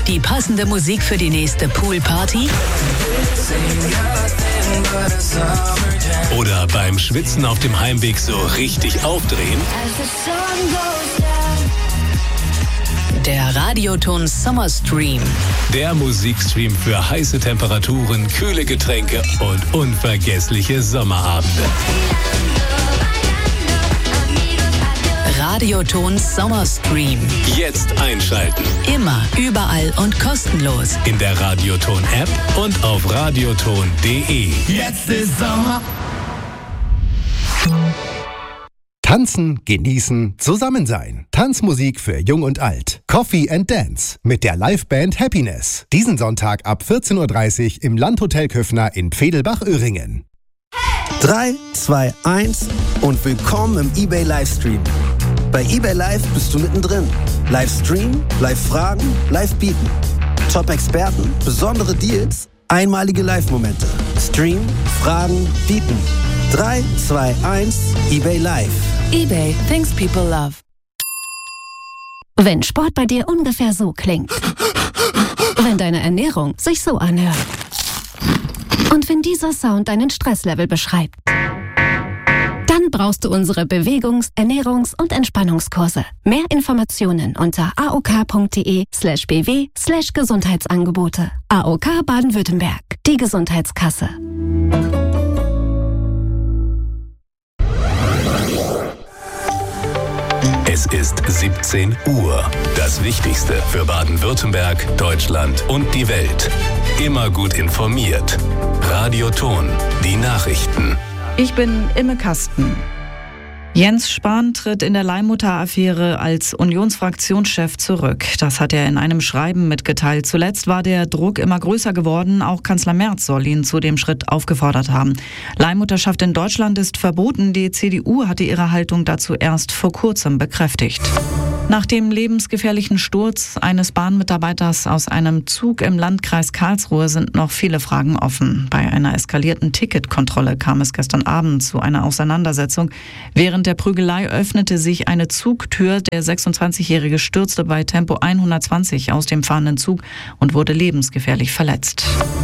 Die passende Musik für die nächste Poolparty? Oder beim Schwitzen auf dem Heimweg so richtig aufdrehen? Der Radioton Summer Stream. Der Musikstream für heiße Temperaturen, kühle Getränke und unvergessliche Sommerabende. Radioton Summer Stream. Jetzt einschalten. Immer, überall und kostenlos. In der Radioton-App und auf radioton.de. Jetzt ist Sommer. Tanzen, genießen, zusammen sein. Tanzmusik für Jung und Alt. Coffee and Dance mit der Liveband Happiness. Diesen Sonntag ab 14.30 Uhr im Landhotel Köffner in Pfedelbach-Öhringen. 3, 2, 1 und willkommen im eBay Livestream. Bei eBay Live bist du mittendrin. Livestream, Live-Fragen, Live-Bieten. Top-Experten, besondere Deals, einmalige Live-Momente. Stream, Fragen, Bieten. 3, 2, 1, eBay Live. eBay, things people love. Wenn Sport bei dir ungefähr so klingt. Wenn deine Ernährung sich so anhört. Und wenn dieser Sound deinen Stresslevel beschreibt. Dann brauchst du unsere Bewegungs-, Ernährungs- und Entspannungskurse. Mehr Informationen unter aok.de/bw/Gesundheitsangebote. AOK Baden-Württemberg, die Gesundheitskasse. Es ist 17 Uhr. Das Wichtigste für Baden-Württemberg, Deutschland und die Welt. Immer gut informiert. Radioton, die Nachrichten. Ich bin Imme Kasten. Jens Spahn tritt in der Leihmutter-Affäre als Unionsfraktionschef zurück. Das hat er in einem Schreiben mitgeteilt. Zuletzt war der Druck immer größer geworden. Auch Kanzler Merz soll ihn zu dem Schritt aufgefordert haben. Leihmutterschaft in Deutschland ist verboten. Die CDU hatte ihre Haltung dazu erst vor kurzem bekräftigt. Nach dem lebensgefährlichen Sturz eines Bahnmitarbeiters aus einem Zug im Landkreis Karlsruhe sind noch viele Fragen offen. Bei einer eskalierten Ticketkontrolle kam es gestern Abend zu einer Auseinandersetzung. Während der Prügelei öffnete sich eine Zugtür. Der 26-Jährige stürzte bei Tempo 120 aus dem fahrenden Zug und wurde lebensgefährlich verletzt.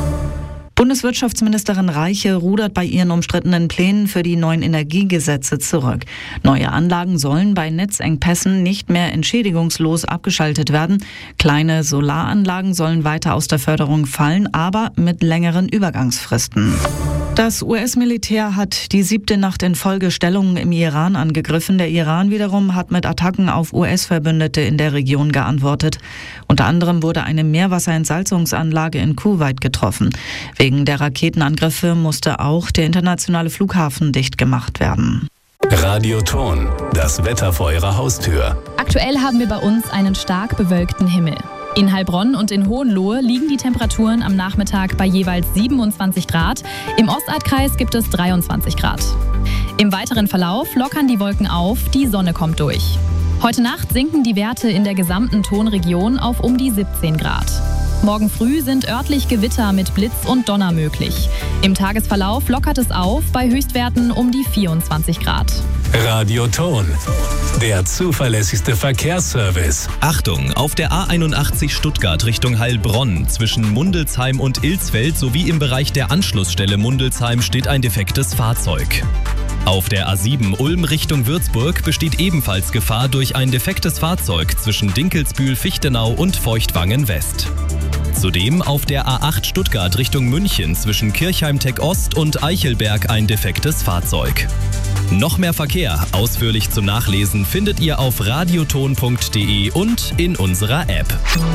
Bundeswirtschaftsministerin Reiche rudert bei ihren umstrittenen Plänen für die neuen Energiegesetze zurück. Neue Anlagen sollen bei Netzengpässen nicht mehr entschädigungslos abgeschaltet werden. Kleine Solaranlagen sollen weiter aus der Förderung fallen, aber mit längeren Übergangsfristen. Das US-Militär hat die 7. Nacht in Folge Stellungen im Iran angegriffen. Der Iran wiederum hat mit Attacken auf US-Verbündete in der Region geantwortet. Unter anderem wurde eine Meerwasserentsalzungsanlage in Kuwait getroffen. Wegen der Raketenangriffe musste auch der internationale Flughafen dicht gemacht werden. Radioton, das Wetter vor Ihrer Haustür. Aktuell haben wir bei uns einen stark bewölkten Himmel. In Heilbronn und in Hohenlohe liegen die Temperaturen am Nachmittag bei jeweils 27 Grad. Im Ostardkreis gibt es 23 Grad. Im weiteren Verlauf lockern die Wolken auf, die Sonne kommt durch. Heute Nacht sinken die Werte in der gesamten Tonregion auf um die 17 Grad. Morgen früh sind örtlich Gewitter mit Blitz und Donner möglich. Im Tagesverlauf lockert es auf bei Höchstwerten um die 24 Grad. Radioton, der zuverlässigste Verkehrsservice. Achtung, auf der A81 Stuttgart Richtung Heilbronn zwischen Mundelsheim und Ilsfeld sowie im Bereich der Anschlussstelle Mundelsheim steht ein defektes Fahrzeug. Auf der A7 Ulm Richtung Würzburg besteht ebenfalls Gefahr durch ein defektes Fahrzeug zwischen Dinkelsbühl-Fichtenau und Feuchtwangen West. Zudem auf der A8 Stuttgart Richtung München zwischen Kirchheim-Tech Ost und Eichelberg ein defektes Fahrzeug. Noch mehr Verkehr, ausführlich zum Nachlesen, findet ihr auf radioton.de und in unserer App.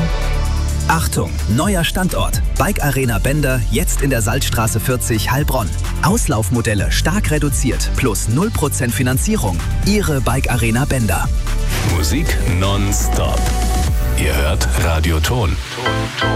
Achtung, neuer Standort. Bike Arena Bender, jetzt in der Salzstraße 40 Heilbronn. Auslaufmodelle stark reduziert, plus 0% Finanzierung. Ihre Bike Arena Bender. Musik nonstop. Ihr hört Radioton.